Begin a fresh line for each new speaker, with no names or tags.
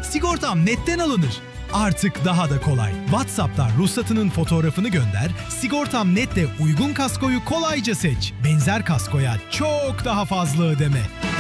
Sigortam netten alınır. Artık daha da kolay. WhatsApp'tan ruhsatının fotoğrafını gönder, Sigortam Net'te uygun kaskoyu kolayca seç. Benzer kaskoya çok daha fazla ödeme.